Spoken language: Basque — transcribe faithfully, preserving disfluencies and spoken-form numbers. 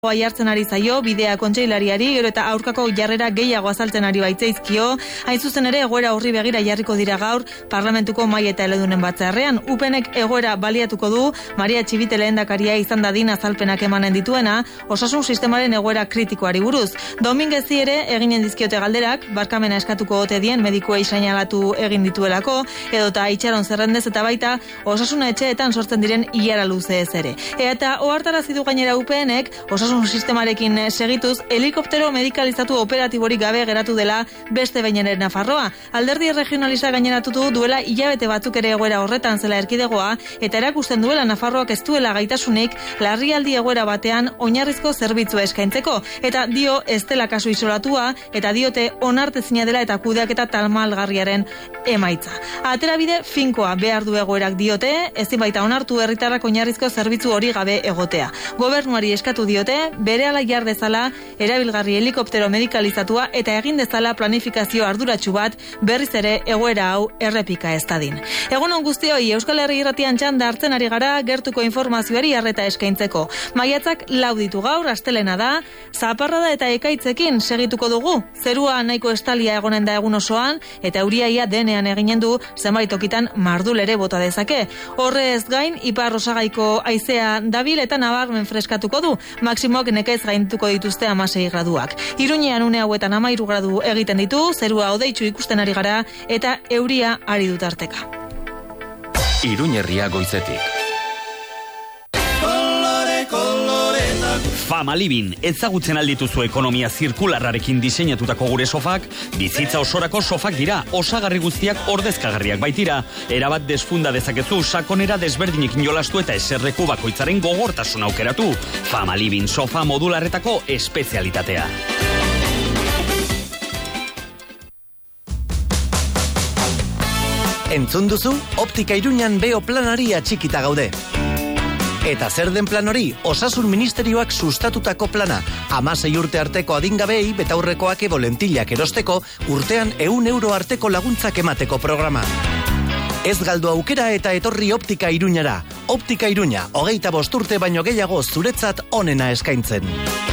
Jartzen ari zaio, bidea kontseilariari, gero eta aurkako jarrera gehiago azaltzen ari baitzaizkio, hain zuzen ere egoera horri begira jarriko dira gaur Parlamentuko Mahai eta Eledunen Batzarrean. Upenek egoera baliatuko du, Maria Txibite lehendakaria izan dadin azalpenak emanen dituena, osasun sistemaren egoera kritikoari buruz. Domingezi ere eginen dizkiote galderak, barkamena eskatuko ote dien medikuei seinalatu egin dituelako, edota itxaron zerrendez eta baita osasuna etxeetan sortzen diren ilara luze ez ere. Eta ohartarazi du gainera Upenek, osasun sistemarekin segituz, helikoptero medikalizatu operatiborik gabe geratu dela beste behin ere Nafarroa. Alderdi regionalista gaineratu du duela hilabete batzuk ere egoera horretan zela erkidegoa, eta erakusten duela Nafarroak ez duela gaitasunik larrialdi egoera batean oinarrizko zerbitzua eskaintzeko, eta dio ez dela kasu isolatua, eta diote onartezina dela eta kudeaketa talmalgarriaren emaitza. Aterabide finkoa behar du egoerak diote, ezin baita onartu herritarrak oinarrizko zerbitzu hori gabe egotea. Gobernuari eskatu diote berehala jar dezala erabilgarri helikoptero medikalizatua eta egin dezala planifikazio arduratsu bat berriz ere egoera hau errepika ez dadin. Egunon guztioi, Euskal Herri Irratian txanda hartzen ari gara gertuko informazioari arreta eskaintzeko. Maiatzak lau ditu gaur, astelena da, zaparrada eta ekaitzekin segituko dugu. Zerua nahiko estalia egonen da egun osoan eta euriaia denean eginen du zenbait tokitan mardul ere bota dezake. Horrez gain, ipar osagaiko haizea dabil eta nabarmen freskatuko du. Maksimok nekez gaintuko dituzte hamasei graduak. Iruñean une hauetan hamairu gradu egiten ditu, zerua hodeitsu ikusten ari gara eta euria ari dut arteka. Iruñerria goizetik. Famalibin, ezagutzen aldituzu ekonomia zirkularrarekin diseinatutako gure sofak, bizitza osorako sofak dira, osagarri guztiak ordezkagarriak baitira, erabat desfunda dezakezu, sakonera desberdinekin jolastu eta eserreku bakoitzaren gogortasun aukeratu. Famalibin sofa modularretako espezialitatea. Entzun duzu, Optika Iruñan beo planari atxikita gaude. Eta zer den plan hori, Osasun Ministerioak sustatutako plana, hamasei urte arteko adingabei betaurrekoak ebolentillak erosteko, urtean ehun euro arteko laguntzak emateko programa. Ez galdu aukera eta etorri Optika Iruñara. Optika Iruña, hogeita bost urte baino gehiago zuretzat onena eskaintzen.